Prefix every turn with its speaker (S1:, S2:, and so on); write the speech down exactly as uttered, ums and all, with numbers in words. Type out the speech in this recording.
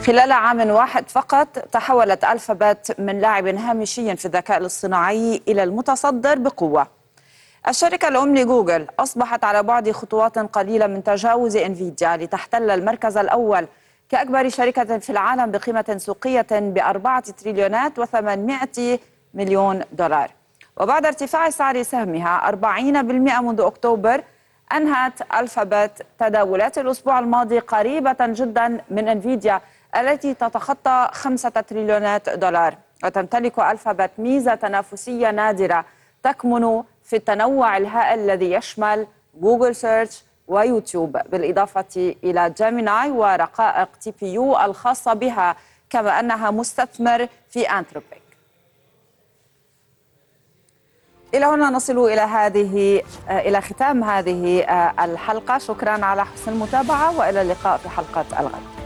S1: خلال عام واحد فقط تحولت ألفابت من لاعب هامشي في الذكاء الاصطناعي إلى المتصدر بقوة. الشركة الأم لجوجل أصبحت على بعد خطوات قليلة من تجاوز انفيديا لتحتل المركز الأول كأكبر شركة في العالم بقيمة سوقية بأربعة تريليونات وثمانمائة مليون دولار. وبعد ارتفاع سعر سهمها أربعين بالمئة منذ أكتوبر، أنهت ألفابت تداولات الأسبوع الماضي قريبة جدا من انفيديا التي تتخطى خمسة تريليونات دولار. وتمتلك ألفابت ميزة تنافسية نادرة تكمن في التنوع الهائل الذي يشمل جوجل سيرش ويوتيوب، بالإضافة إلى جيميناي ورقائق تي بي يو الخاصة بها، كما أنها مستثمر في أنثروبيك. إلى هنا نصل إلى هذه إلى ختام هذه الحلقة. شكرا على حسن المتابعة، وإلى اللقاء في حلقة الغد.